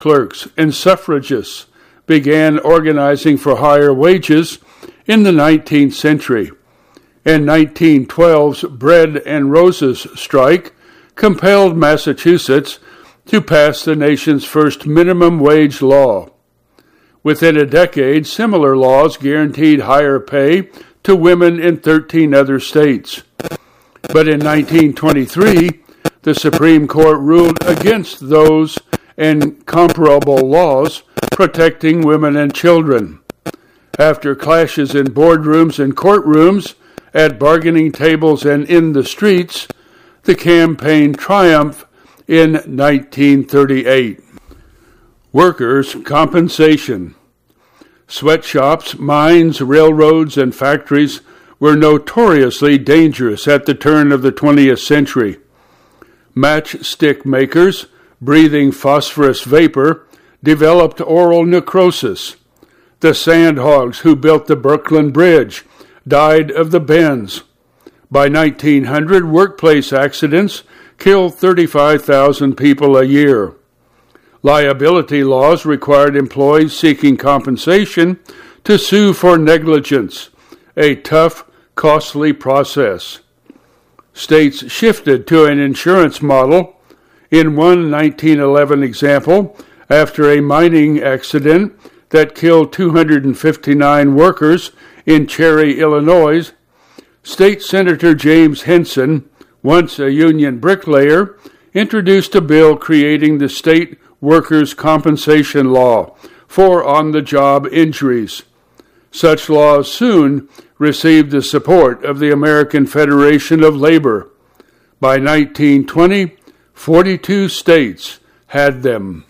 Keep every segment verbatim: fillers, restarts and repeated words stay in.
clerks, and suffragists began organizing for higher wages in the nineteenth century, and nineteen twelve's Bread and Roses strike compelled Massachusetts to pass the nation's first minimum wage law. Within a decade, similar laws guaranteed higher pay to women in thirteen other states. But in nineteen twenty-three, the Supreme Court ruled against those and comparable laws protecting women and children. After clashes in boardrooms and courtrooms, at bargaining tables and in the streets, the campaign triumphed in nineteen thirty-eight. Workers' compensation. Sweatshops, mines, railroads, and factories were notoriously dangerous at the turn of the twentieth century. Matchstick makers, breathing phosphorus vapor, developed oral necrosis. The sandhogs who built the Brooklyn Bridge died of the bends. By nineteen hundred, workplace accidents killed thirty-five thousand people a year. Liability laws required employees seeking compensation to sue for negligence, a tough, costly process. States shifted to an insurance model. In one nineteen eleven example, after a mining accident that killed two hundred fifty-nine workers in Cherry, Illinois, State Senator James Henson, once a union bricklayer, introduced a bill creating the State Workers' Compensation Law for on-the-job injuries. Such laws soon received the support of the American Federation of Labor. By nineteen twenty, forty-two states had them.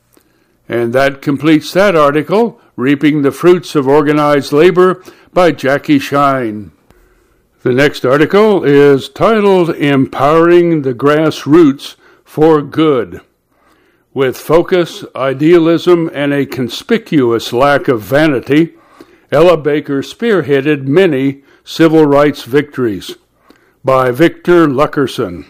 And that completes that article, Reaping the Fruits of Organized Labor by Jackie Shine. The next article is titled Empowering the Grassroots for Good. With focus, idealism, and a conspicuous lack of vanity, Ella Baker spearheaded many civil rights victories. By Victor Luckerson.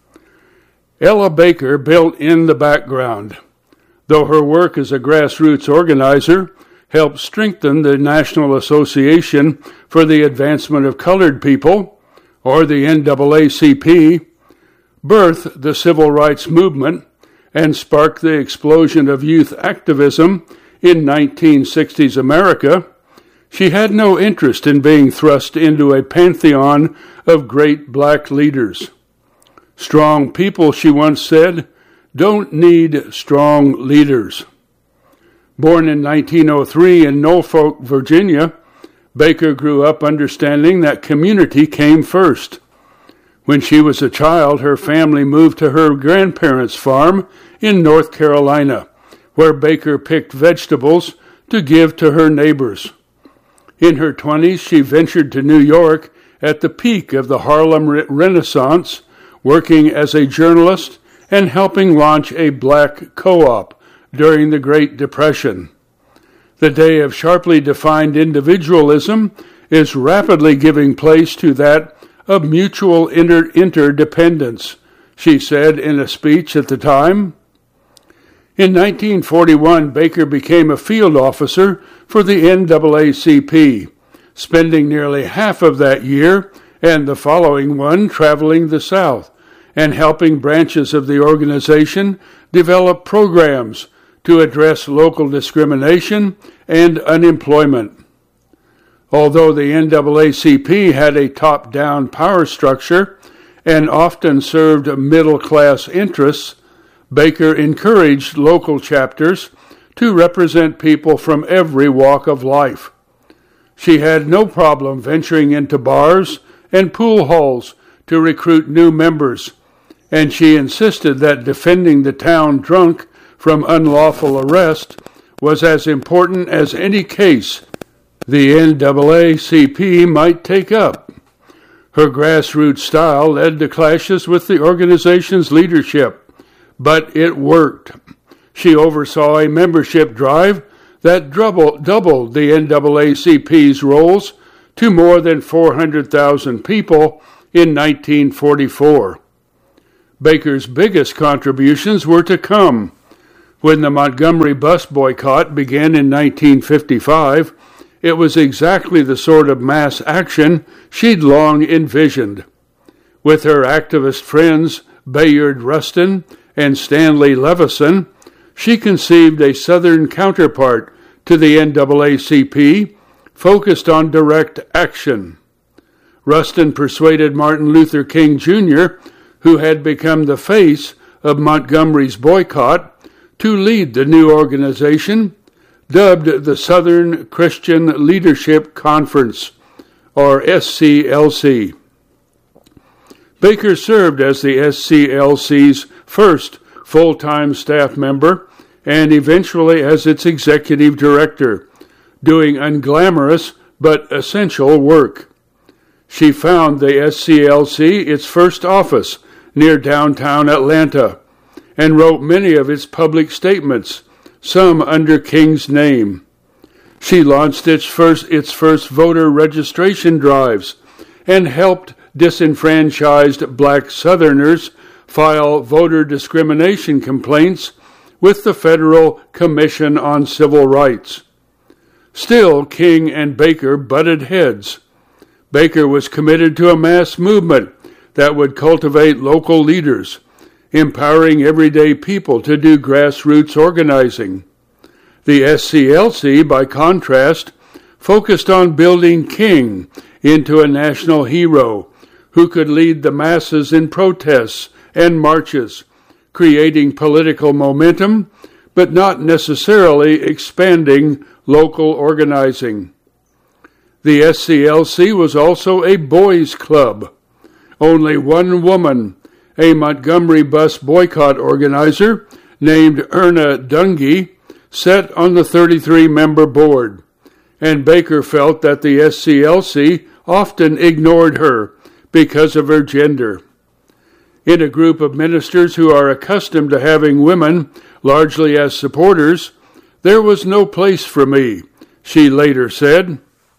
Ella Baker built in the background, though her work as a grassroots organizer helped strengthen the National Association for the Advancement of Colored People, or the N double A C P, birthed the civil rights movement, and sparked the explosion of youth activism in nineteen sixties America, she had no interest in being thrust into a pantheon of great black leaders. Strong people, she once said, don't need strong leaders. Born in nineteen oh three in Norfolk, Virginia, Baker grew up understanding that community came first. When she was a child, her family moved to her grandparents' farm in North Carolina, where Baker picked vegetables to give to her neighbors. In her twenties, she ventured to New York at the peak of the Harlem Renaissance, working as a journalist and helping launch a black co-op during the Great Depression. The day of sharply defined individualism is rapidly giving place to that of mutual inter- interdependence, she said in a speech at the time. In nineteen forty-one, Baker became a field officer for the N double A C P, spending nearly half of that year and the following one traveling the South and helping branches of the organization develop programs to address local discrimination and unemployment. Although the N double A C P had a top-down power structure and often served middle-class interests, Baker encouraged local chapters to represent people from every walk of life. She had no problem venturing into bars and pool halls to recruit new members, and she insisted that defending the town drunk from unlawful arrest was as important as any case the N double A C P might take up. Her grassroots style led to clashes with the organization's leadership, but it worked. She oversaw a membership drive that double, doubled the N double A C P's rolls to more than four hundred thousand people in nineteen forty-four. Baker's biggest contributions were to come When the Montgomery bus boycott began in nineteen fifty-five, it was exactly the sort of mass action she'd long envisioned. With her activist friends Bayard Rustin and Stanley Levison, she conceived a Southern counterpart to the N double A C P focused on direct action. Rustin persuaded Martin Luther King Junior, who had become the face of Montgomery's boycott, to lead the new organization, dubbed the Southern Christian Leadership Conference, or S C L C. Baker served as the S C L C's first full-time staff member and eventually as its executive director, doing unglamorous but essential work. She found the S C L C its first office near downtown Atlanta and wrote many of its public statements, some under King's name. She launched its first, its first voter registration drives and helped disenfranchised black Southerners file voter discrimination complaints with the Federal Commission on Civil Rights. Still, King and Baker butted heads. Baker was committed to a mass movement that would cultivate local leaders, empowering everyday people to do grassroots organizing. The S C L C, by contrast, focused on building King into a national hero who could lead the masses in protests and marches, creating political momentum, but not necessarily expanding local organizing. The S C L C was also a boys' club. Only one woman, a Montgomery bus boycott organizer named Erna Dungy, sat on the thirty-three member board, and Baker felt that the S C L C often ignored her because of her gender. In a group of ministers who are accustomed to having women largely as supporters, there was no place for me, she later said.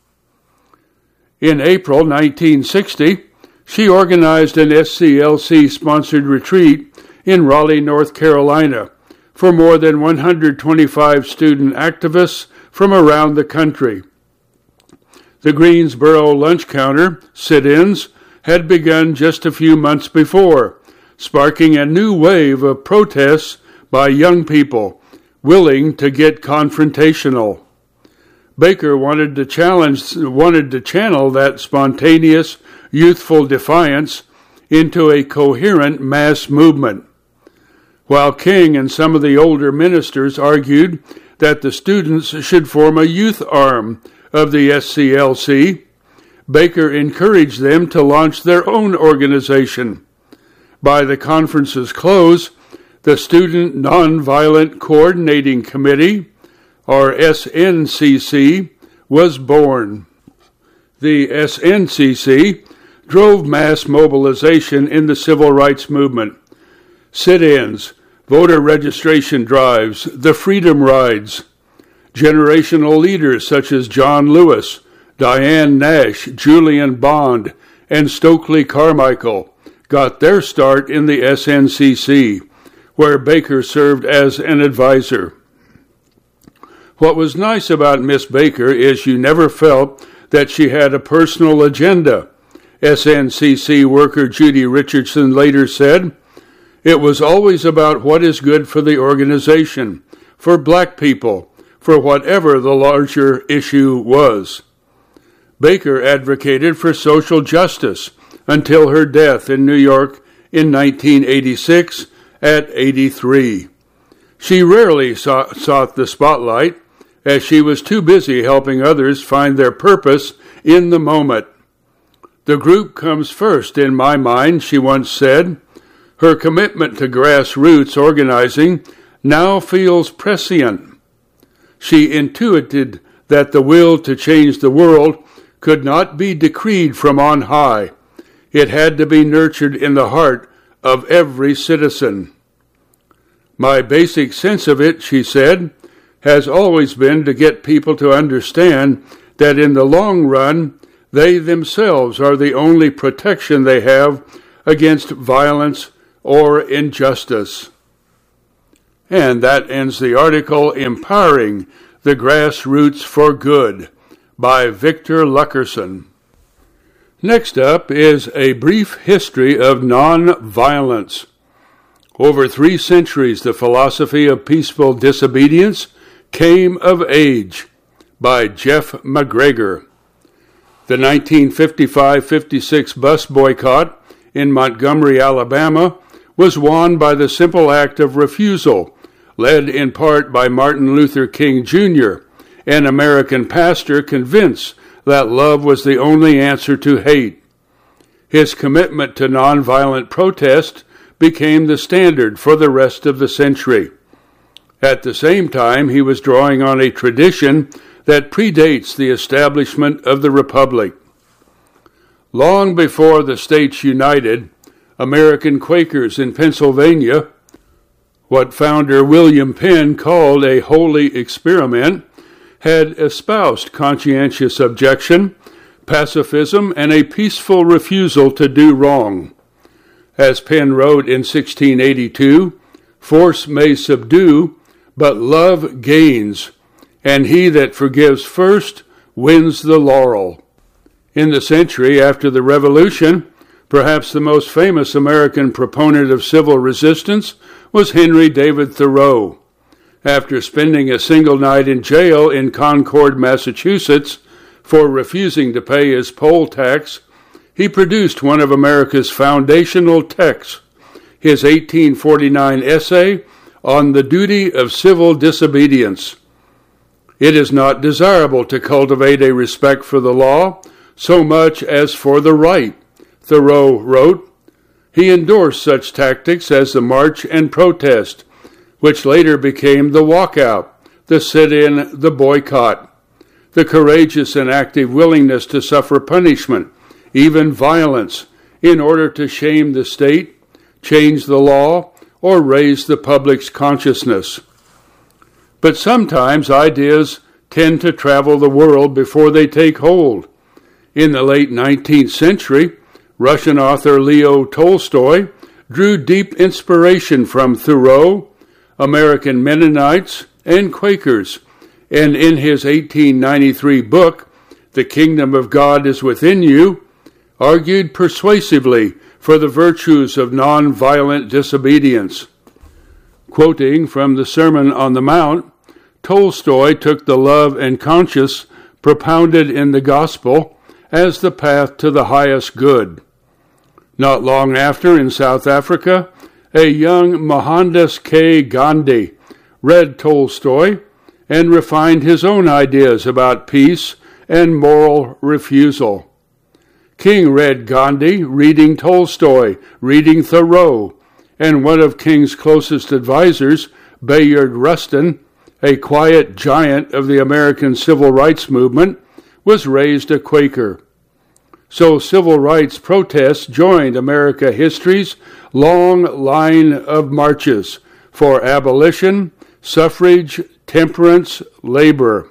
In April nineteen sixty, she organized an S C L C-sponsored retreat in Raleigh, North Carolina, for more than one hundred twenty-five student activists from around the country. The Greensboro lunch counter sit-ins had begun just a few months before, sparking a new wave of protests by young people willing to get confrontational. Baker wanted to challenge, wanted to channel that spontaneous, youthful defiance into a coherent mass movement. While King and some of the older ministers argued that the students should form a youth arm of the S C L C, Baker encouraged them to launch their own organization. By the conference's close, the Student Nonviolent Coordinating Committee, or S N C C, was born. The S N C C drove mass mobilization in the civil rights movement. Sit-ins, voter registration drives, the Freedom Rides. Generational leaders such as John Lewis, Diane Nash, Julian Bond, and Stokely Carmichael got their start in the S N C C, where Baker served as an advisor. What was nice about Miss Baker is you never felt that she had a personal agenda. S N C C worker Judy Richardson later said, "It was always about what is good for the organization, for black people, for whatever the larger issue was." Baker advocated for social justice until her death in New York in nineteen eighty-six at eighty-three. She rarely sought, sought the spotlight, as she was too busy helping others find their purpose in the moment. "The group comes first in my mind," she once said. Her commitment to grassroots organizing now feels prescient. She intuited that the will to change the world could not be decreed from on high. It had to be nurtured in the heart of every citizen. "My basic sense of it," she said, "has always been to get people to understand that in the long run, they themselves are the only protection they have against violence or injustice." And that ends the article, Empowering the Grassroots for Good, by Victor Luckerson. Next up is a brief history of nonviolence. Over three centuries, the philosophy of peaceful disobedience came of age, by Jeff McGregor. The nineteen fifty-five fifty-six bus boycott in Montgomery, Alabama, was won by the simple act of refusal, led in part by Martin Luther King Junior, an American pastor convinced that love was the only answer to hate. His commitment to nonviolent protest became the standard for the rest of the century. At the same time, he was drawing on a tradition that predates the establishment of the Republic. Long before the states united, American Quakers in Pennsylvania, what founder William Penn called a holy experiment, had espoused conscientious objection, pacifism, and a peaceful refusal to do wrong. As Penn wrote in sixteen eighty-two, "Force may subdue, but love gains, and he that forgives first wins the laurel." In the century after the Revolution, perhaps the most famous American proponent of civil resistance was Henry David Thoreau. After spending a single night in jail in Concord, Massachusetts, for refusing to pay his poll tax, he produced one of America's foundational texts, his eighteen forty-nine essay on the duty of civil disobedience. It is not desirable to cultivate a respect for the law so much as for the right, Thoreau wrote. He endorsed such tactics as the march and protest, which later became the walkout, the sit-in, the boycott, the courageous and active willingness to suffer punishment, even violence, in order to shame the state, change the law, or raise the public's consciousness. But sometimes ideas tend to travel the world before they take hold. In the late nineteenth century, Russian author Leo Tolstoy drew deep inspiration from Thoreau, American Mennonites, and Quakers, and in his eighteen ninety-three book, The Kingdom of God is Within You, argued persuasively for the virtues of nonviolent disobedience. Quoting from the Sermon on the Mount, Tolstoy took the love and conscience propounded in the gospel as the path to the highest good. Not long after, in South Africa, a young Mohandas K. Gandhi read Tolstoy and refined his own ideas about peace and moral refusal. King read Gandhi, reading Tolstoy, reading Thoreau, and one of King's closest advisors, Bayard Rustin, a quiet giant of the American civil rights movement, was raised a Quaker. So civil rights protests joined America history's long line of marches for abolition, suffrage, temperance, labor.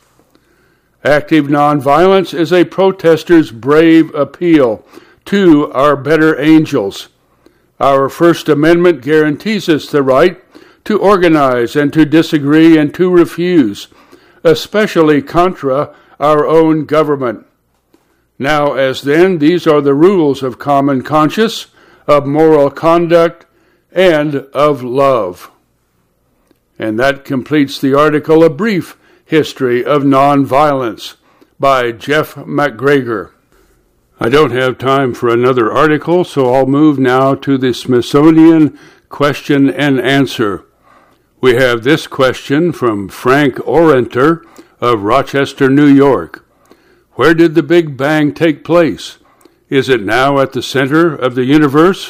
Active nonviolence is a protester's brave appeal to our better angels. Our First Amendment guarantees us the right to organize and to disagree and to refuse, especially contra our own government. Now as then, these are the rules of common conscience, of moral conduct, and of love. And that completes the article, A Brief History of Nonviolence, by Jeff McGregor. I don't have time for another article, so I'll move now to the Smithsonian question and answer. We have this question from Frank Orenter of Rochester, New York. Where did the Big Bang take place? Is it now at the center of the universe?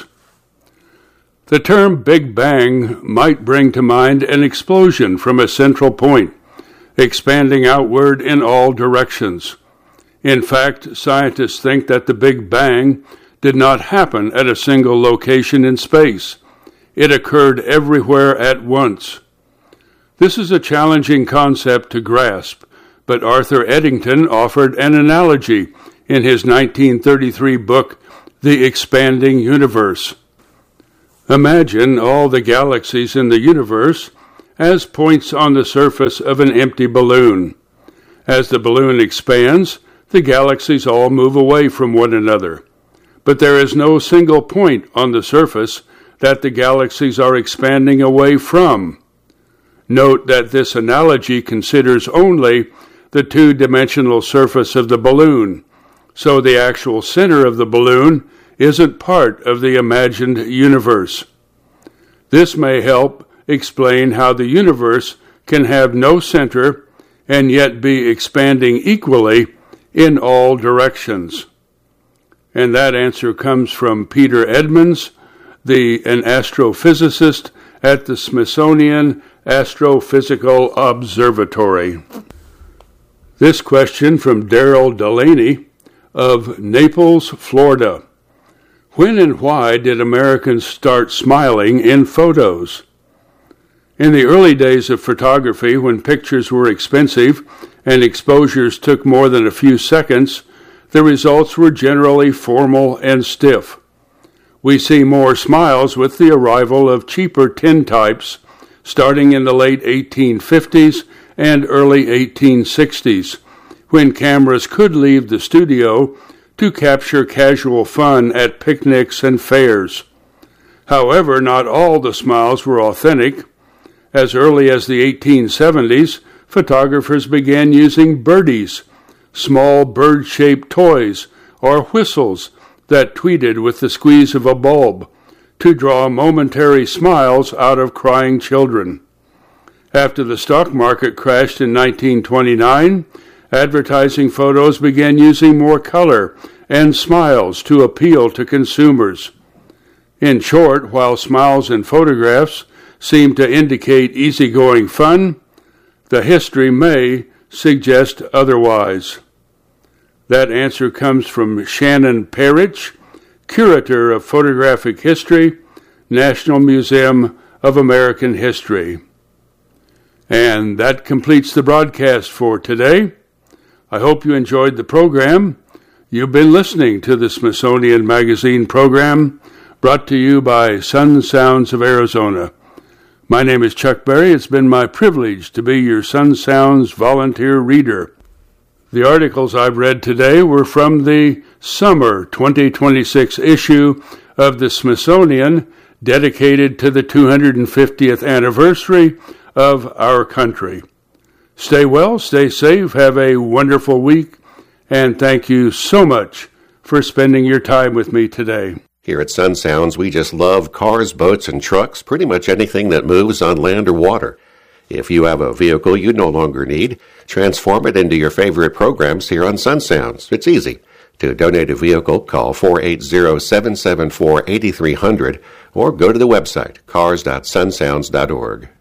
The term Big Bang might bring to mind an explosion from a central point, expanding outward in all directions. In fact, scientists think that the Big Bang did not happen at a single location in space. It occurred everywhere at once. This is a challenging concept to grasp, but Arthur Eddington offered an analogy in his nineteen thirty-three book, The Expanding Universe. Imagine all the galaxies in the universe as points on the surface of an empty balloon. As the balloon expands, the galaxies all move away from one another. But there is no single point on the surface that the galaxies are expanding away from. Note that this analogy considers only the two-dimensional surface of the balloon, so the actual center of the balloon isn't part of the imagined universe. This may help explain how the universe can have no center and yet be expanding equally in all directions. And that answer comes from Peter Edmonds, the, an astrophysicist at the Smithsonian Astrophysical Observatory. This question from Daryl Delaney of Naples, Florida. When and why did Americans start smiling in photos? In the early days of photography, when pictures were expensive and exposures took more than a few seconds, the results were generally formal and stiff. We see more smiles with the arrival of cheaper tintypes, starting in the late eighteen fifties and early eighteen sixties, when cameras could leave the studio to capture casual fun at picnics and fairs. However, not all the smiles were authentic. As early as the eighteen seventies, photographers began using birdies, small bird-shaped toys, or whistles that tweeted with the squeeze of a bulb, to draw momentary smiles out of crying children. After the stock market crashed in nineteen twenty-nine, advertising photos began using more color and smiles to appeal to consumers. In short, while smiles in photographs seem to indicate easygoing fun, the history may suggest otherwise. That answer comes from Shannon Parrish, Curator of Photographic History, National Museum of American History. And that completes the broadcast for today. I hope you enjoyed the program. You've been listening to the Smithsonian Magazine program, brought to you by Sun Sounds of Arizona. My name is Chuck Berry. It's been my privilege to be your Sun Sounds volunteer reader. The articles I've read today were from the summer twenty twenty-six issue of the Smithsonian, dedicated to the two hundred fiftieth anniversary of our country. Stay well, stay safe, have a wonderful week, and thank you so much for spending your time with me today. Here at Sun Sounds, we just love cars, boats, and trucks, pretty much anything that moves on land or water. If you have a vehicle you no longer need, transform it into your favorite programs here on Sun Sounds. It's easy. To donate a vehicle, call four eight zero, seven seven four, eight three zero zero or go to the website cars dot sun sounds dot org.